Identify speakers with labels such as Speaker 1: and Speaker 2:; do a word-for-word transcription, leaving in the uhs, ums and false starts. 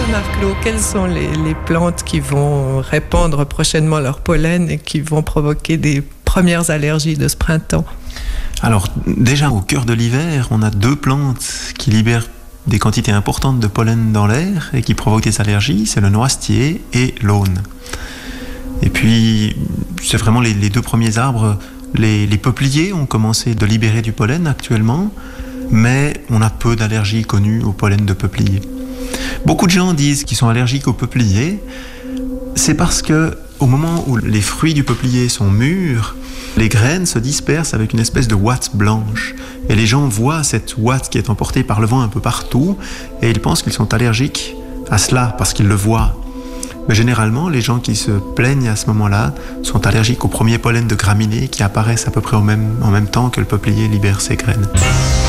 Speaker 1: Jean-Marc Lot, quelles sont les, les plantes qui vont répandre prochainement leur pollen et qui vont provoquer des premières allergies de ce printemps?
Speaker 2: Alors déjà au cœur de l'hiver, on a deux plantes qui libèrent des quantités importantes de pollen dans l'air et qui provoquent des allergies, c'est le noisetier et l'aulne. Et puis c'est vraiment les, les deux premiers arbres. Les, les peupliers ont commencé de libérer du pollen actuellement, mais on a peu d'allergies connues au pollen de peuplier. Beaucoup de gens disent qu'ils sont allergiques aux peupliers. C'est parce que au moment où les fruits du peuplier sont mûrs, les graines se dispersent avec une espèce de ouate blanche. Et les gens voient cette ouate qui est emportée par le vent un peu partout et ils pensent qu'ils sont allergiques à cela parce qu'ils le voient. Mais généralement, les gens qui se plaignent à ce moment-là sont allergiques aux premiers pollens de graminées qui apparaissent à peu près au même, en même temps que le peuplier libère ses graines.